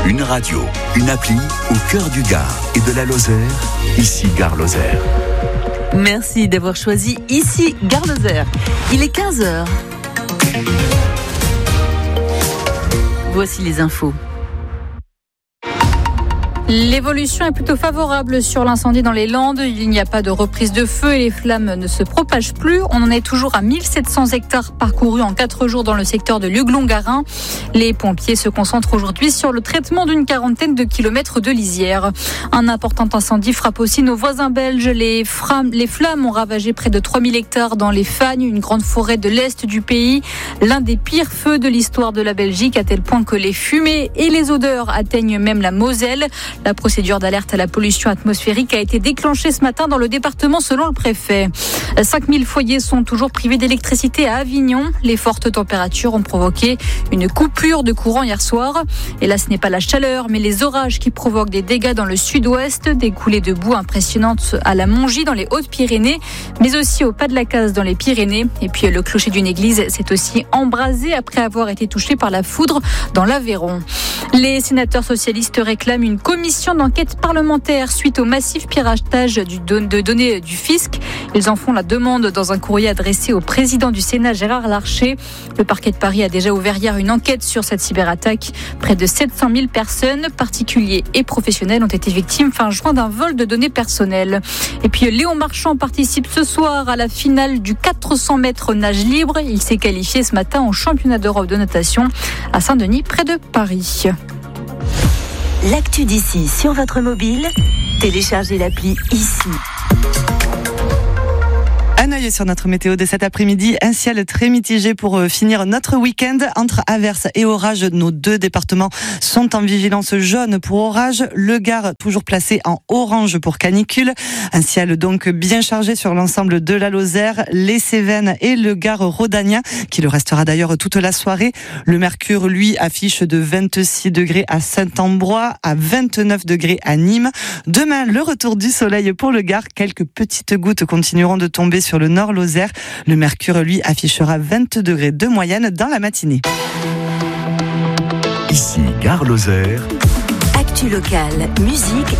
Une radio, une appli au cœur du Gard et de la Lozère, ici Gare Lozère. Merci d'avoir choisi ici Gare Lozère. Il est 15h. Voici les infos. L'évolution est plutôt favorable sur l'incendie dans les Landes. Il n'y a pas de reprise de feu et les flammes ne se propagent plus. On en est toujours à 1700 hectares parcourus en 4 jours dans le secteur de Luglon-Garin. Les pompiers se concentrent aujourd'hui sur le traitement d'une quarantaine de kilomètres de lisière. Un important incendie frappe aussi nos voisins belges. Les flammes ont ravagé près de 3000 hectares dans les Fagnes, une grande forêt de l'Est du pays. L'un des pires feux de l'histoire de la Belgique, à tel point que les fumées et les odeurs atteignent même la Moselle. La procédure d'alerte à la pollution atmosphérique a été déclenchée ce matin dans le département selon le préfet. 5000 foyers sont toujours privés d'électricité à Avignon. Les fortes températures ont provoqué une coupure de courant hier soir. Et là, ce n'est pas la chaleur, mais les orages qui provoquent des dégâts dans le sud-ouest, des coulées de boue impressionnantes à la Mongie dans les Hautes-Pyrénées, mais aussi au Pas de la Casse dans les Pyrénées. Et puis le clocher d'une église s'est aussi embrasé après avoir été touché par la foudre dans l'Aveyron. Les sénateurs socialistes réclament une commission d'enquête parlementaire suite au massif piratage de données du fisc. Ils en font la demande dans un courrier adressé au président du Sénat, Gérard Larcher. Le parquet de Paris a déjà ouvert hier une enquête sur cette cyberattaque. Près de 700 000 personnes, particuliers et professionnels, ont été victimes fin juin d'un vol de données personnelles. Et puis Léon Marchand participe ce soir à la finale du 400 mètres nage libre. Il s'est qualifié ce matin au championnat d'Europe de natation à Saint-Denis, près de Paris. L'actu d'ici sur votre mobile, téléchargez l'appli ici. Un œil sur notre météo de cet après-midi, un ciel très mitigé pour finir notre week-end. Entre averses et orages, nos 2 départements sont en vigilance jaune pour orage. Le Gard toujours placé en orange pour canicule. Un ciel donc bien chargé sur l'ensemble de la Lozère, les Cévennes et le Gard rhodanien, qui le restera d'ailleurs toute la soirée. Le mercure, lui, affiche de 26 degrés à Saint-Ambrois, à 29 degrés à Nîmes. Demain, le retour du soleil pour le Gard. Quelques petites gouttes continueront de tomber sur le nord Lozère. Le mercure, lui, affichera 20 degrés de moyenne dans la matinée. Ici Gare Lozère. Actu locale, musique